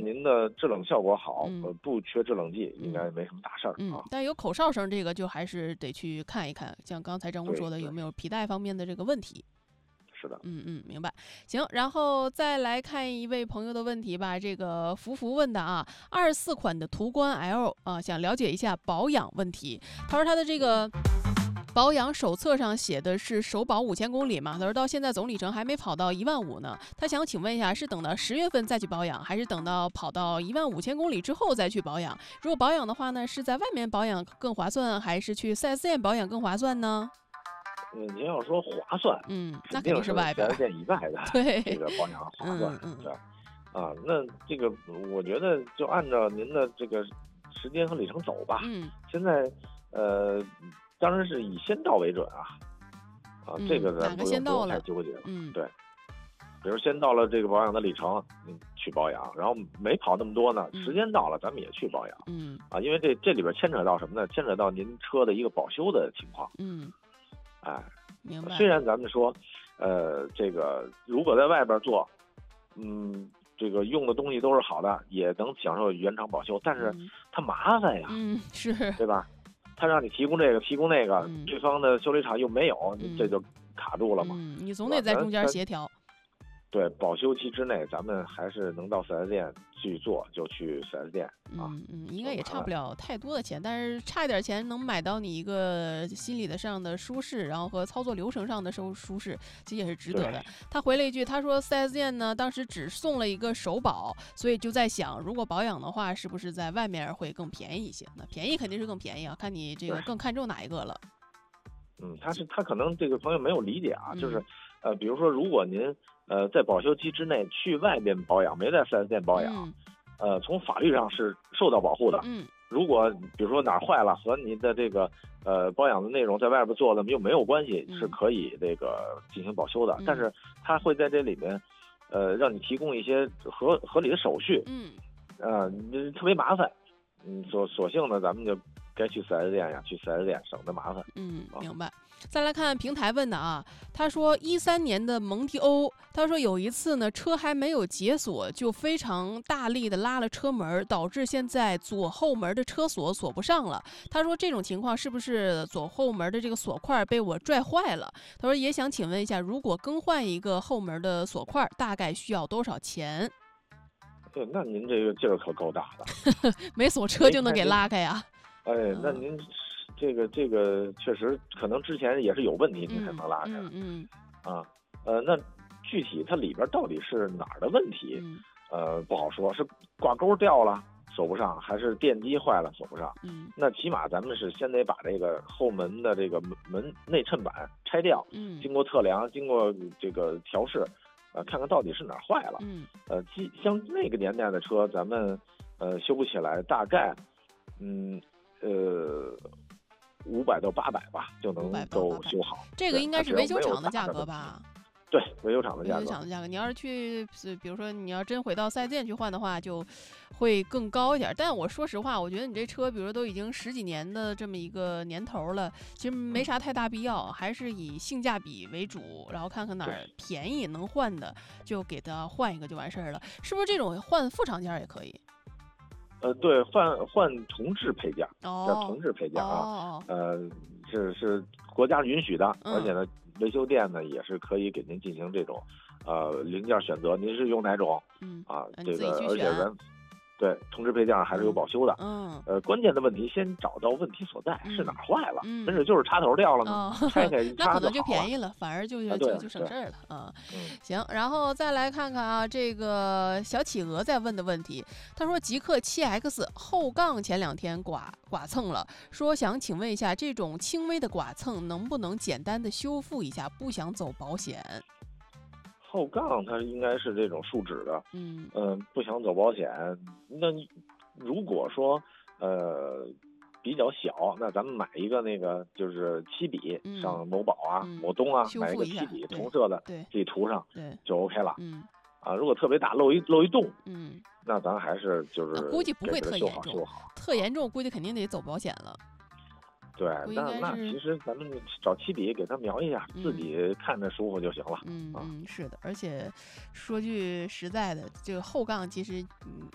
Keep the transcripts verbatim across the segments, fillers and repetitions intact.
您的制冷效果好， 嗯呃，不缺制冷剂，应该没什么大事儿、 嗯、 啊。 但有口哨声，这个就还是得去看一看，像刚才张工说的，有没有皮带方面的这个问题。 是的， 嗯嗯，明白。行，然后再来看一位朋友的问题吧。这个福福问的啊，二十四款的途观 L 啊，想了解一下保养问题。他说他的这个保养手册上写的是首保五千公里嘛，他说到现在总里程还没跑到一万五呢。他想请问一下，是等到十月份再去保养，还是等到跑到一万五千公里之后再去保养？如果保养的话呢，是在外面保养更划算，还是去 四 S 店保养更划算呢？ 嗯，您要说划算， 嗯，那肯定是外边四 S 店以外的对这个保养划算， 嗯嗯对，啊，那这个我觉得就按照您的这个时间和里程走吧。 嗯， 现在呃，当然是以先到为准啊，啊， 嗯、 这个咱不用不用太纠结了。 嗯， 对，比如先到了这个保养的里程，嗯，去保养，然后没跑那么多呢，时间到了咱们也去保养。 嗯， 啊，因为这这里边牵扯到什么呢？牵扯到您车的一个保修的情况。 嗯。 哎， 明白。 虽然咱们说，呃，这个如果在外边做，嗯，这个用的东西都是好的，也能享受原厂保修，但是它麻烦呀， 嗯，是， 对吧？他让你提供这个，提供那个， 嗯、 对方的修理厂又没有， 嗯、 这就卡住了嘛。 嗯，你总得在中间协调。 对，保修期之内，咱们还是能到四 S 店去做，就去四 S 店啊。 嗯嗯，应该也差不了太多的钱，但是差一点钱能买到你一个心理的上的舒适，然后和操作流程上的舒舒适，其实也是值得的。他回了一句，他说四 S 店呢当时只送了一个首保，所以就在想，如果保养的话，是不是在外面会更便宜一些？那便宜肯定是更便宜啊，看你这个更看重哪一个了。 嗯，他是他可能这个朋友没有理解啊， 嗯、 就是呃，比如说如果您呃在保修期之内去外边保养，没在四 S 店保养， 嗯、 呃，从法律上是受到保护的。 嗯， 如果比如说哪儿坏了和您的这个呃保养的内容在外边做的又没有关系， 嗯、 是可以这个进行保修的。 嗯、 但是他会在这里面呃让你提供一些合合理的手续， 嗯， 呃，特别麻烦。嗯，索索性呢，咱们就该去四 S 店呀，去四 S 店省得麻烦。 嗯，明白。再来看平台问的啊，他说一三年的蒙迪欧，他说有一次呢，车还没有解锁，就非常大力的拉了车门，导致现在左后门的车锁锁不上了。他说这种情况是不是左后门的这个锁块被我拽坏了？他说也想请问一下，如果更换一个后门的锁块，大概需要多少钱？ 对，那您这个劲儿可够大的， 没锁车就能给拉开呀？ 哎，那您这个这个确实可能之前也是有问题，您才能拉开。 嗯嗯。 啊，呃，那具体它里边到底是哪儿的问题？ 嗯、 呃，不好说，是挂钩掉了锁不上，还是电机坏了锁不上？ 嗯， 那起码咱们是先得把这个后门的这个门门内衬板拆掉， 嗯， 经过测量，经过这个调试。呃，看看到底是哪儿坏了。 嗯， 呃，像那个年代的车，咱们呃修不起来，大概嗯呃五百到八百吧，就能够修好。 这个应该是维修厂的价格吧？ 对，维修厂的价格。 维修厂的价格，你要是去，比如说你要真回到四 S店去换的话，就会更高一点。但我说实话，我觉得你这车，比如说都已经十几年的这么一个年头了，其实没啥太大必要，还是以性价比为主，然后看看哪儿便宜能换的，就给它换一个就完事儿了。是不是这种换副厂件也可以？ 呃，对，换换同质配件， 哦、 叫同质配件啊。 哦、 呃，是是国家允许的， 嗯、 而且呢。维修店呢也是可以给您进行这种，呃，零件选择，您是用哪种？ 嗯啊， 这个而且咱对同质配件还是有保修的。 嗯， 呃，关键的问题先找到问题所在， 嗯、 是哪儿坏了？ 嗯， 真是就是插头掉了呢， 哦、 拆开一插那可能就就便宜了，反而就就、 啊、 就就省事儿了啊。 嗯， 行，然后再来看看啊，这个小企鹅在问的问题，他说极氪 七 X 后杠前两天剐剐蹭了，说想请问一下，这种轻微的剐蹭能不能简单的修复一下？不想走保险。 后杠它应该是这种树脂的， 嗯嗯、呃，不想走保险。那如果说呃比较小，那咱们买一个那个就是漆笔， 嗯、 上某宝啊、 嗯、 某东啊， 一买一个漆笔，同色的， 对， 自己涂上， 对， 就 OK 了。 嗯。 啊，如果特别大漏一漏一洞， 嗯， 那咱还是就是估计不会特严重，特严重估计肯定得走保险了。 对，那那其实咱们找漆笔给它描一下， 嗯、 自己看着舒服就行了。 嗯嗯，是的，而且说句实在的，这个后杠其实嗯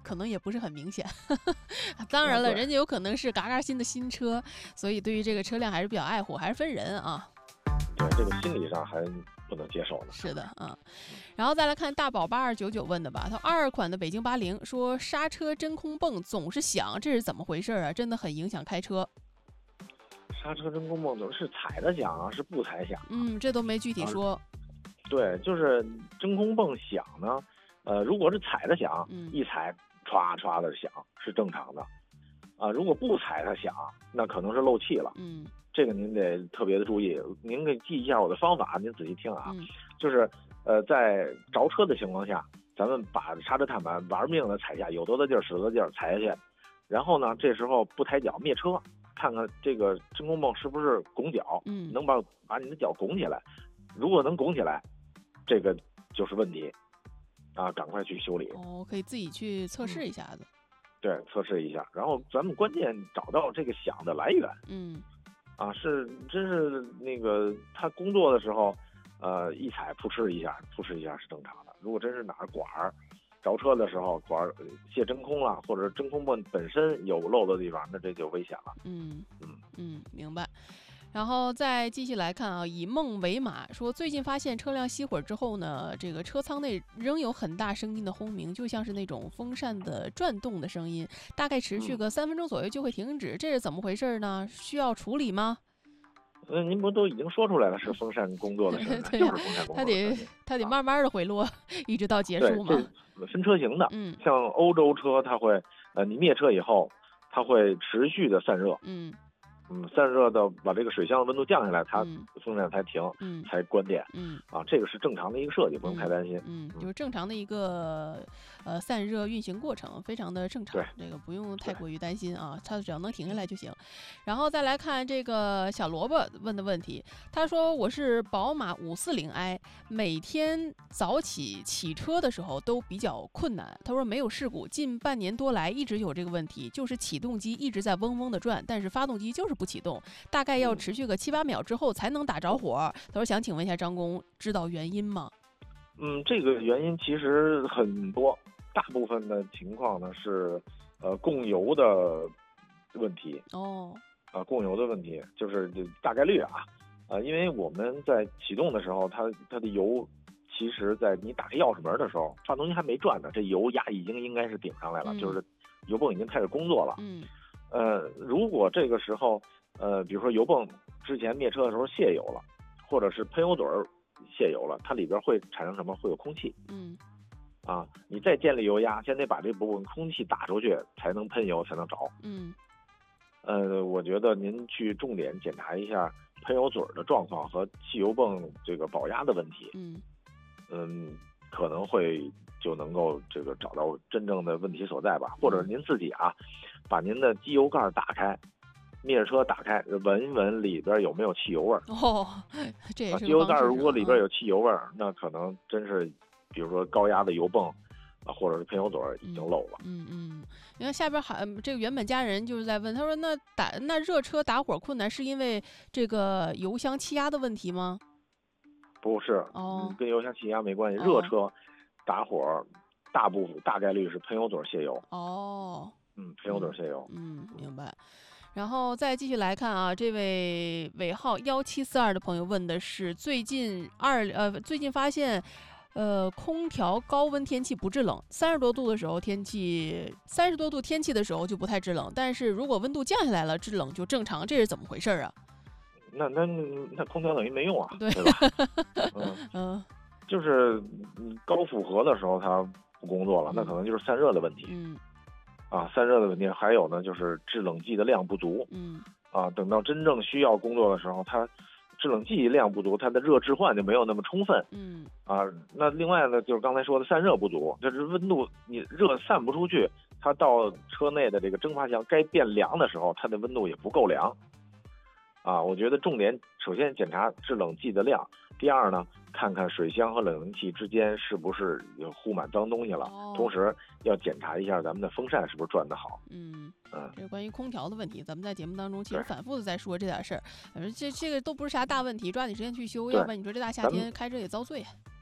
可能也不是很明显。当然了，人家有可能是嘎嘎新的新车，所以对于这个车辆还是比较爱护，还是分人啊。 对，这个心理上还不能接受呢。 是的啊，然后再来看大宝八二九九问的吧，他二款的北京八零说刹车真空泵总是响，这是怎么回事啊？真的很影响开车。 刹车真空泵总是踩的响啊，是不踩响、啊？ 嗯，这都没具体说。 啊、对，就是真空泵响呢，呃，如果是踩的响， 嗯、 一踩歘歘的响是正常的，啊，如果不踩它响，那可能是漏气了。 嗯， 这个您得特别的注意，您给记一下我的方法，您仔细听啊， 嗯、 就是呃，在着车的情况下，咱们把刹车踏板玩命的踩下，有多大劲儿使多大劲儿踩下去，然后呢，这时候不抬脚灭车。看看这个真空泵是不是拱脚， 嗯， 能把把你的脚拱起来。如果能拱起来，这个就是问题，啊，赶快去修理。 哦，可以自己去测试一下子。 嗯、对，测试一下。然后咱们关键找到这个响的来源。 嗯， 啊，是真是那个他工作的时候，呃，一踩扑哧一下，扑哧一下是正常的。如果真是哪儿管儿。着车的时候管泄真空了，或者真空泵本身有漏的地方，那这就危险了。 嗯嗯嗯，明白。然后再继续来看啊，以梦为马说，最近发现车辆熄火之后呢，这个车舱内仍有很大声音的轰鸣，就像是那种风扇的转动的声音，大概持续个三分钟左右就会停止，这是怎么回事呢？需要处理吗？ 嗯、呃，您不都已经说出来了，是风扇工作的事， 对、 就是风扇工作的事。 它得它得慢慢的回落，一直到结束嘛。 分车型的， 嗯， 像欧洲车，它会，呃，你灭车以后，它会持续的散热， 嗯嗯，散热到把这个水箱的温度降下来，它嗯风扇才停， 嗯， 才关电， 嗯， 啊，这个是正常的一个设计，不用太担心， 嗯，嗯就是正常的一个呃散热运行过程，非常的正常，这个不用太过于担心啊，它只要能停下来就行。然后再来看这个小萝卜问的问题，他说我是宝马五四零 i， 每天早起骑车的时候都比较困难，他说没有事故，近半年多来一直有这个问题，就是启动机一直在嗡嗡的转，但是发动机就是不启动，大概要持续个七八秒之后才能打着火。他说想请问一下张工，知道原因吗？ 嗯，这个原因其实很多，大部分的情况呢是呃供油的问题。 哦， 啊、呃，供油的问题就是大概率啊，啊、呃，因为我们在启动的时候，它它的油其实在你打开钥匙门的时候，发动机还没转呢，这油压已经应该是顶上来了， 嗯、 就是油泵已经开始工作了。 嗯， 呃，如果这个时候呃，比如说油泵之前灭车的时候泄油了，或者是喷油嘴泄油了，它里边会产生什么？会有空气。 嗯， 啊，你再建立油压，先得把这部分空气打出去，才能喷油，才能着。 嗯， 呃，我觉得您去重点检查一下喷油嘴的状况和汽油泵这个保压的问题。 嗯， 嗯，可能会就能够这个找到真正的问题所在吧。或者您自己啊，把您的机油盖打开。灭车打开，闻一闻里边有没有汽油味儿。 哦，这也是机油盖如果里边有有汽油味儿，嗯、那可能真是，比如说高压的油泵啊，或者是喷油嘴已经漏了。 嗯嗯，你看下边还这个原本家人就是在问，他说那打那热车打火困难是因为这个油箱气压的问题吗？ 不是， 哦， 跟油箱气压没关系。热车打火大部分大概率是喷油嘴泄油。 哦， 嗯，喷油嘴泄油。 嗯，明白。然后再继续来看啊，这位尾号幺七四二的朋友问的是最近二呃最近发现，呃空调高温天气不制冷，三十多度的时候天气三十多度天气的时候就不太制冷，但是如果温度降下来了制冷就正常，这是怎么回事啊？ 那那那空调等于没用啊， 对, 对吧？嗯嗯， 就是高负荷的时候它不工作了，那可能就是散热的问题。 嗯。 啊，散热的问题，还有呢，就是制冷剂的量不足。 嗯， 啊，等到真正需要工作的时候，它制冷剂量不足，它的热置换就没有那么充分。 嗯， 啊，那另外呢，就是刚才说的散热不足，就是温度你热散不出去，它到车内的这个蒸发箱该变凉的时候，它的温度也不够凉。啊，我觉得重点首先检查制冷剂的量，第二呢，看看水箱和冷凝器之间是不是有糊满脏东西了， 哦、 同时要检查一下咱们的风扇是不是转得好。 嗯嗯， 这是关于空调的问题，咱们在节目当中其实反复的在说这点事儿，反正这这个都不是啥大问题，抓紧时间去修，要不然你说这大夏天开车也遭罪。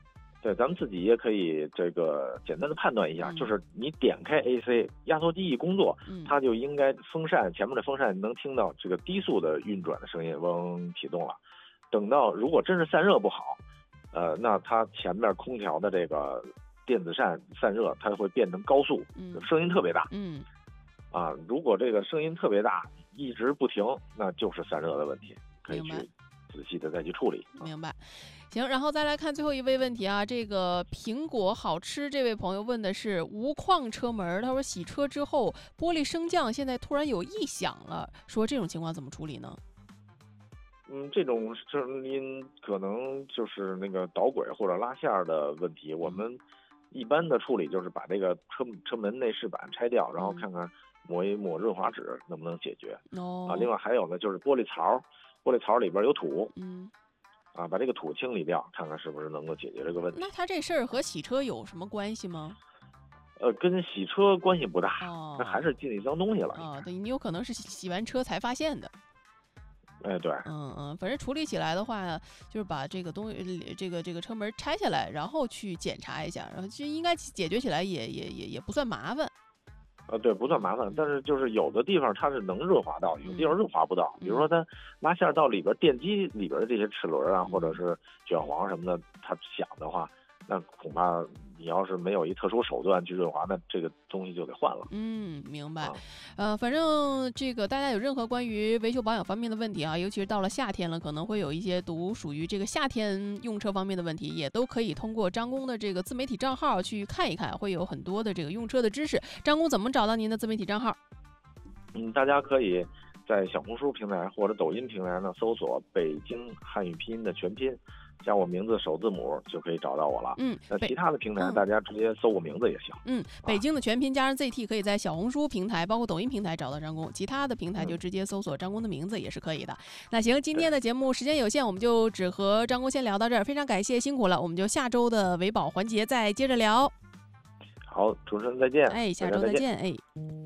对，咱们自己也可以这个简单的判断一下， 嗯、 就是你点开 A C 压缩机一工作， 嗯、 它就应该风扇前面的风扇能听到这个低速的运转的声音，嗡启动了。等到如果真是散热不好，呃，那它前面空调的这个电子扇散热，它会变成高速， 嗯、 声音特别大。 嗯， 啊，如果这个声音特别大，一直不停，那就是散热的问题，可以去仔细的再去处理。 明白。行，然后再来看最后一位问题啊，这个苹果好吃这位朋友问的是无框车门，他说洗车之后玻璃升降，现在突然有异响了，说这种情况怎么处理呢？ 嗯，这种声音可能就是那个导轨或者拉线的问题。我们一般的处理就是把这个车车门内饰板拆掉，然后看看抹一抹润滑脂能不能解决。 哦、 啊，另外还有呢，就是玻璃槽，玻璃槽里边有土。 嗯。 啊，把这个土清理掉，看看是不是能够解决这个问题。 那他这事儿和洗车有什么关系吗？ 呃，跟洗车关系不大， 哦， 那还是进里脏东西了。 啊、哦，对，你有可能是洗完车才发现的。 哎，对， 嗯嗯，反正处理起来的话，就是把这个东西，这个这个车门拆下来，然后去检查一下，然后其实应该解决起来也也也也不算麻烦。 呃，对，不算麻烦，但是就是有的地方它是能润滑到，有的地方润滑不到。 嗯、 比如说它拉线到里边电机里边的这些齿轮啊，嗯、或者是卷簧什么的，它响的话，那恐怕你要是没有一特殊手段去润滑，那这个东西就得换了。 嗯，明白。 啊、 呃，反正这个大家有任何关于维修保养方面的问题啊，尤其是到了夏天了，可能会有一些独属于这个夏天用车方面的问题，也都可以通过张工的这个自媒体账号去看一看，会有很多的这个用车的知识。张工怎么找到您的自媒体账号？ 嗯，大家可以在小红书平台或者抖音平台呢搜索北京汉语拼音的全拼，加我名字首字母就可以找到我了。 嗯， 那其他的平台、 嗯、 大家直接搜我名字也行。 嗯，北京的全拼加上 Z T 可以在小红书平台包括抖音平台找到张工，其他的平台就直接搜索张工的名字也是可以的。嗯、那行，今天的节目时间有限，我们就只和张工先聊到这儿，非常感谢，辛苦了，我们就下周的维保环节再接着聊。 好，主持人再见。 哎，下周再见，哎。